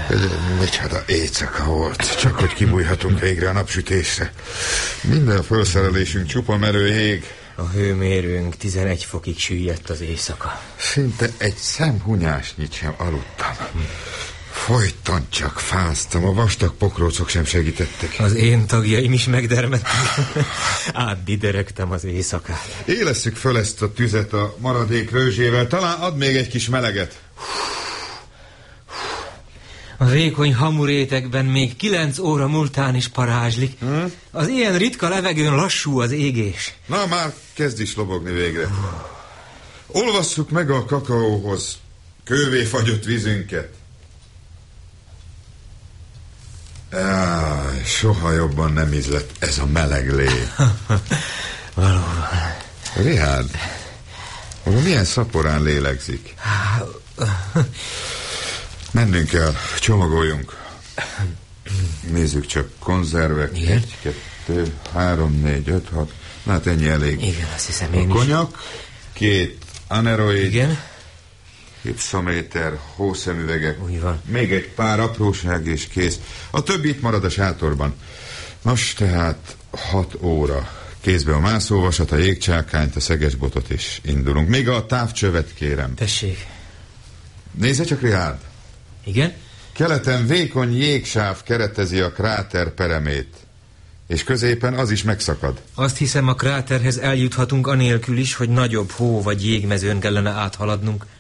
Micsoda éjszaka volt. Csak hogy kibújhatunk végre a napsütésre. Minden felszerelésünk csupa merő jég. A hőmérőnk 11 fokig süllyedt az éjszaka. Szinte egy szemhunyásnyit sem aludtam. Folyton csak fáztam, a vastag pokrócok sem segítettek. Az én tagjaim is megdermedtek. Átdideregtem az éjszakát. Élesszük föl ezt a tüzet a maradék rőzsével, talán ad még egy kis meleget. A vékony hamurétekben még 9 óra múltán is parázslik. Az ilyen ritka levegőn lassú az égés. Na már kezd is lobogni végre. Olvasszuk meg a kakaóhoz kővé fagyott vízünket. Soha jobban nem ízlett ez a meleg lé. Valóban. Richard, milyen szaporán lélegzik. Mennünk kell, csomagoljunk. Nézzük csak, konzervek. Igen? 1, 2, 3, 4, 5, 6. Na hát ennyi elég. Igen, azt hiszem én a konyak, 2 aneroid. Igen? Hipszométer, hószemüvegek. Úgy van. Még egy pár apróság és kész. A többi itt marad a sátorban. Nos, tehát 6 óra. Kézbe a mászóvasat, a jégcsákányt, a szegesbotot és indulunk. Még a távcsövet kérem. Tessék. Nézze csak, Richard. Igen? Keleten vékony jégsáv keretezi a kráter peremét, és középen az is megszakad. Azt hiszem, a kráterhez eljuthatunk anélkül is, hogy nagyobb hó vagy jégmezőn kellene áthaladnunk.